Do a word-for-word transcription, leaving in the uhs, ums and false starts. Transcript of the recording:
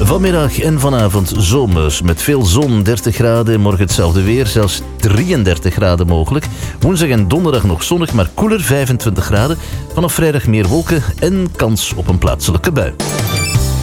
Vanmiddag en vanavond zomers met veel zon, dertig graden. Morgen hetzelfde weer, zelfs drieëndertig graden mogelijk. Woensdag en donderdag nog zonnig, maar koeler, vijfentwintig graden. Vanaf vrijdag meer wolken en kans op een plaatselijke bui.